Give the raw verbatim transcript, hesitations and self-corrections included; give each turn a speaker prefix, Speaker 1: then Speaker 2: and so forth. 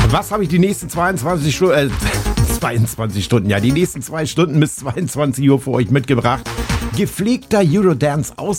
Speaker 1: Was habe ich die nächsten zweiundzwanzig Stunden, äh, zweiundzwanzig Stunden, ja, die nächsten zwei Stunden bis zweiundzwanzig Uhr für euch mitgebracht? Gepflegter Eurodance aus